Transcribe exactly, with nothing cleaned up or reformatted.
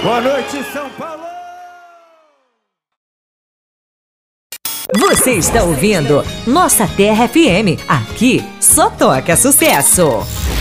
Boa noite, São Paulo! Você está ouvindo Nossa Terra F M. Aqui só toca sucesso.